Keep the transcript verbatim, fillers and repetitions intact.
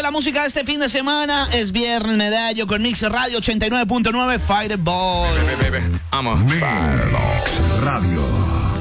la música de este fin de semana. Es viernes, Medallo con Mix Radio ochenta y nueve punto nueve Fireball. Baby, baby, I'm a Mix Radio.